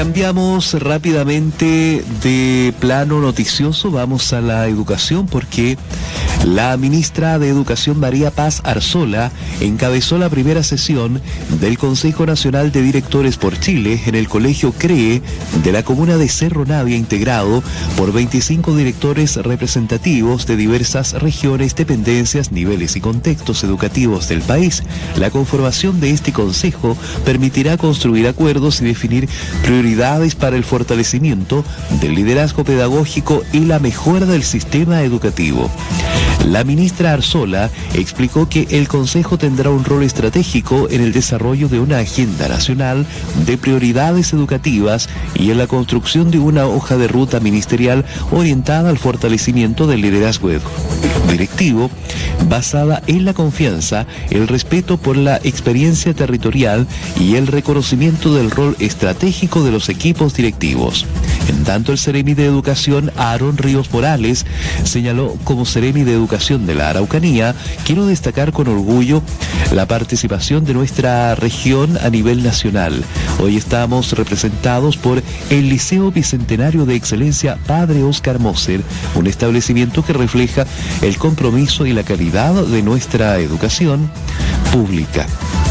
Cambiamos rápidamente de plano noticioso, vamos a la educación porque la ministra de Educación María Paz Arzola encabezó la primera sesión del Consejo Nacional de Directores por Chile en el Colegio CREE de la comuna de Cerro Navia, integrado por 25 directores representativos de diversas regiones, dependencias, niveles y contextos educativos del país. La conformación de este consejo permitirá construir acuerdos y definir prioridades para el fortalecimiento del liderazgo pedagógico y la mejora del sistema educativo. La ministra Arzola explicó que el Consejo tendrá un rol estratégico en el desarrollo de una agenda nacional de prioridades educativas y en la construcción de una hoja de ruta ministerial orientada al fortalecimiento del liderazgo directivo, basada en la confianza, el respeto por la experiencia territorial y el reconocimiento del rol estratégico de los equipos directivos. En tanto, el Seremi de Educación, Aarón Ríos Morales, señaló como Seremi de Educación de la Araucanía: quiero destacar con orgullo la participación de nuestra región a nivel nacional. Hoy estamos representados por el Liceo Bicentenario de Excelencia Padre Óscar Moser, un establecimiento que refleja el compromiso y la calidad de nuestra educación pública.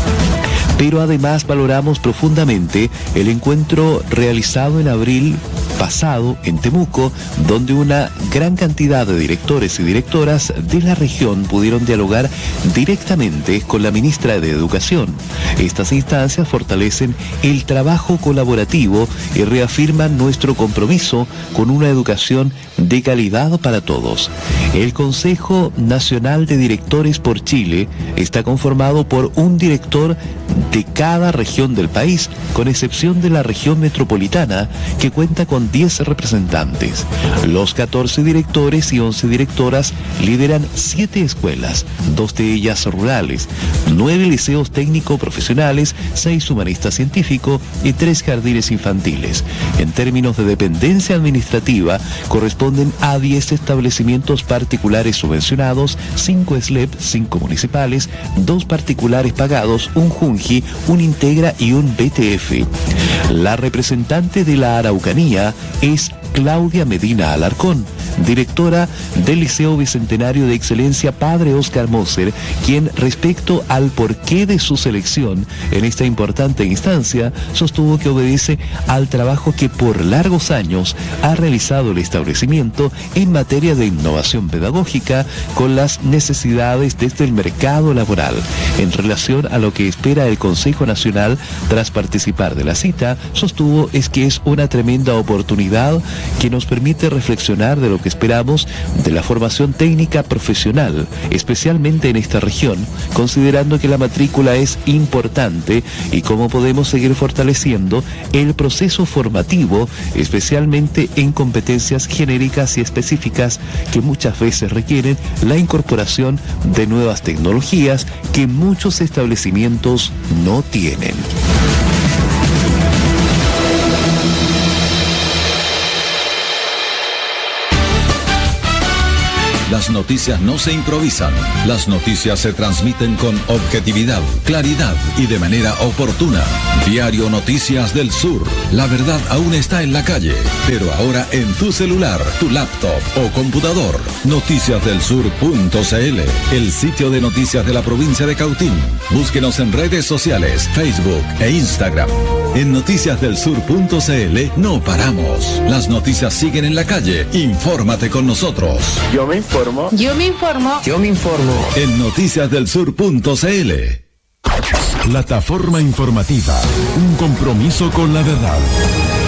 Pero además valoramos profundamente el encuentro realizado en abril pasado en Temuco, donde una gran cantidad de directores y directoras de la región pudieron dialogar directamente con la ministra de Educación. Estas instancias fortalecen el trabajo colaborativo y reafirman nuestro compromiso con una educación de calidad para todos. El Consejo Nacional de Directores por Chile está conformado por un director de cada región del país, con excepción de la región metropolitana, que cuenta con 10 representantes. Los 14 directores y 11 directoras lideran 7 escuelas, 2 de ellas rurales, 9 liceos técnico-profesionales, 6 humanistas científicos y 3 jardines infantiles. En términos de dependencia administrativa, corresponden a 10 establecimientos particulares subvencionados, 5 SLEP, 5 municipales, 2 particulares pagados, un Junji, un Integra y un BTF. La representante de la Araucanía es Claudia Medina Alarcón, directora del Liceo Bicentenario de Excelencia Padre Óscar Moser, quien, respecto al porqué de su selección en esta importante instancia, sostuvo que obedece al trabajo que por largos años ha realizado el establecimiento en materia de innovación pedagógica con las necesidades desde el mercado laboral. En relación a lo que espera el Consejo Nacional tras participar de la cita, sostuvo que es una tremenda oportunidad que nos permite reflexionar de lo que esperamos de la formación técnica profesional, especialmente en esta región, considerando que la matrícula es importante y cómo podemos seguir fortaleciendo el proceso formativo, especialmente en competencias genéricas y específicas que muchas veces requieren la incorporación de nuevas tecnologías que muchos establecimientos no tienen. Las noticias no se improvisan. Las noticias se transmiten con objetividad, claridad y de manera oportuna. Diario Noticias del Sur. La verdad aún está en la calle, pero ahora en tu celular, tu laptop o computador. Noticiasdelsur.cl, el sitio de noticias de la provincia de Cautín. Búsquenos en redes sociales, Facebook e Instagram. En noticiasdelsur.cl no paramos. Las noticias siguen en la calle. Infórmate con nosotros. Yo me informo. Yo me informo. Yo me informo. En noticiasdelsur.cl. Plataforma informativa. Un compromiso con la verdad.